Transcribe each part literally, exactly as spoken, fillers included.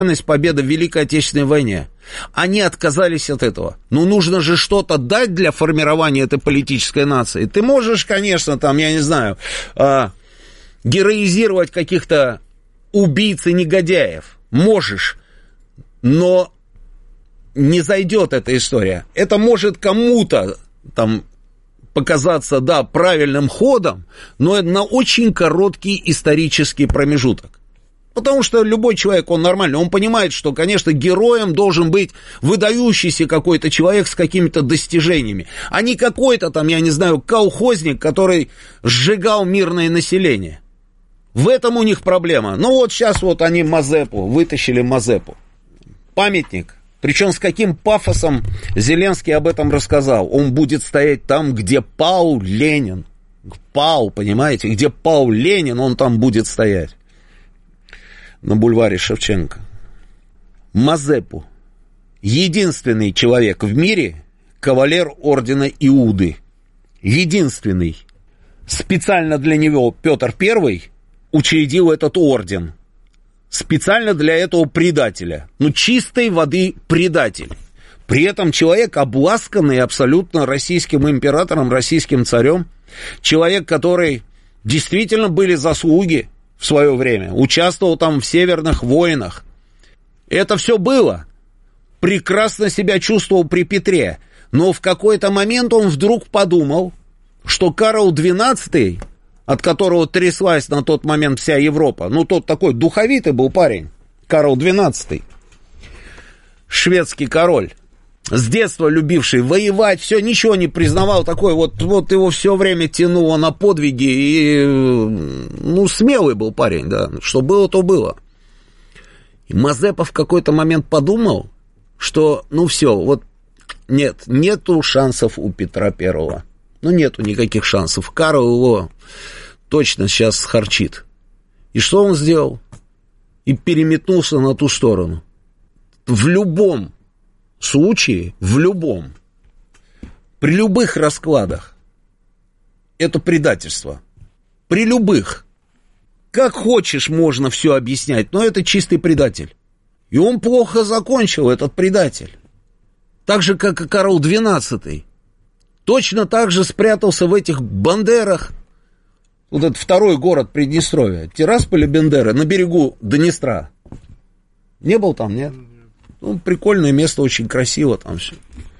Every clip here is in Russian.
победы в Великой Отечественной войне. Они отказались от этого. Ну, нужно же что-то дать для формирования этой политической нации. Ты можешь, конечно, там, я не знаю, э, героизировать каких-то убийц и негодяев. Можешь. Но не зайдет эта история. Это может кому-то там показаться, да, правильным ходом, но это на очень короткий исторический промежуток. Потому что любой человек, он нормальный, он понимает, что, конечно, героем должен быть выдающийся какой-то человек с какими-то достижениями, а не какой-то там, я не знаю, колхозник, который сжигал мирное население. В этом у них проблема. Ну вот сейчас вот они Мазепу, вытащили Мазепу. Памятник. Причем с каким пафосом Зеленский об этом рассказал. Он будет стоять там, где пал Ленин. Пал, понимаете? Где пал Ленин, он там будет стоять. На бульваре Шевченко. Мазепу. Единственный человек в мире, кавалер ордена Иуды. Единственный. Специально для него Петр Первый учредил этот орден. Специально для этого предателя. Ну, чистой воды предатель. При этом человек, обласканный абсолютно российским императором, российским царем. Человек, который действительно были заслуги в свое время. Участвовал там в северных войнах. Это все было. Прекрасно себя чувствовал при Петре. Но в какой-то момент он вдруг подумал, что Карл двенадцатый, от которого тряслась на тот момент вся Европа, ну, тот такой духовитый был парень, Карл двенадцатый, шведский король, с детства любивший воевать, все, ничего не признавал, такой вот, вот его все время тянуло на подвиги, и, ну, смелый был парень, да, что было, то было. И Мазепа в какой-то момент подумал, что, ну, все, вот, нет, нету шансов у Петра Первого, ну, нету никаких шансов, Карл его точно сейчас схарчит. И что он сделал? И переметнулся на ту сторону. В любом случае, в любом, при любых раскладах, это предательство. При любых. Как хочешь, можно все объяснять, но это чистый предатель. И он плохо закончил, этот предатель. Так же, как и Карл двенадцатый. Точно так же спрятался в этих Бандерах. Вот этот второй город Приднестровья, Тирасполь и Бендеры, на берегу Днестра. Не был там, нет? Ну, прикольное место, очень красиво там все.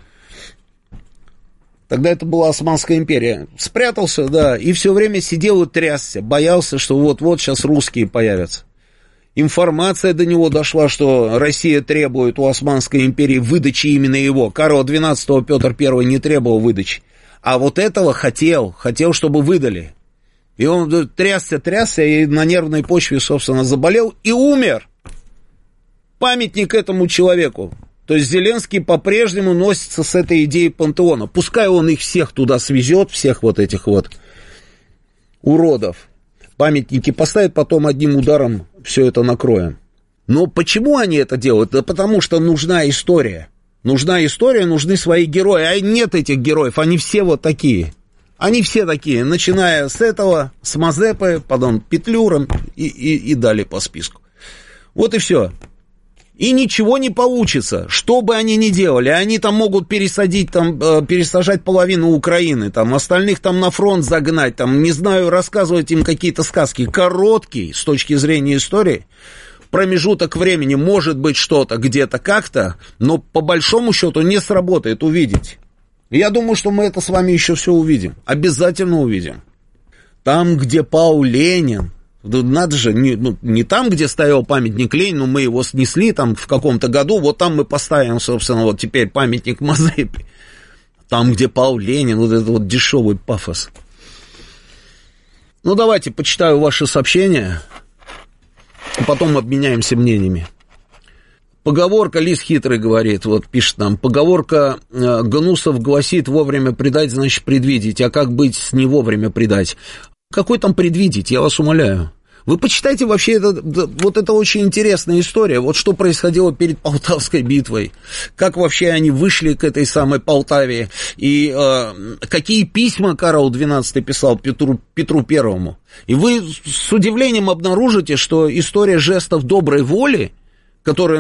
Тогда это была Османская империя. Спрятался, да, и все время сидел и трясся, боялся, что вот-вот сейчас русские появятся. Информация до него дошла, что Россия требует у Османской империи выдачи именно его. Карла двенадцатого Петр Первый не требовал выдачи. А вот этого хотел, хотел, чтобы выдали. И он трясся, трясся, и на нервной почве, собственно, заболел и умер. Памятник этому человеку. То есть Зеленский по-прежнему носится с этой идеей пантеона. Пускай он их всех туда свезет, всех вот этих вот уродов. Памятники поставят, потом одним ударом все это накроем. Но почему они это делают? Да потому что нужна история. Нужна история, нужны свои герои. А нет этих героев, они все вот такие. Они все такие, начиная с этого, с Мазепы, потом Петлюром и, и, и далее по списку. Вот и все. И ничего не получится, что бы они ни делали. Они там могут пересадить, там, пересажать половину Украины, там, остальных там на фронт загнать, там, не знаю, рассказывать им какие-то сказки. Короткий, с точки зрения истории, промежуток времени, может быть что-то где-то как-то, но по большому счету не сработает, увидеть. Я думаю, что мы это с вами еще все увидим. Обязательно увидим. Там, где пал Ленин, надо же, не, ну, не там, где стоял памятник Ленину, мы его снесли там в каком-то году, вот там мы поставим, собственно, вот теперь памятник Мазепе. Там, где пал Ленин, вот этот вот дешевый пафос. Ну, давайте почитаю ваши сообщения, а потом обменяемся мнениями. Поговорка, Лис Хитрый говорит, вот пишет нам, поговорка э, Гнусов гласит, вовремя предать, значит предвидеть, а как быть с не вовремя предать? Какой там предвидеть, я вас умоляю. Вы почитайте вообще, это, вот это очень интересная история, вот что происходило перед Полтавской битвой, как вообще они вышли к этой самой Полтаве, и э, какие письма Карл двенадцатый писал Петру, Петру Первому. И вы с удивлением обнаружите, что история жестов доброй воли которые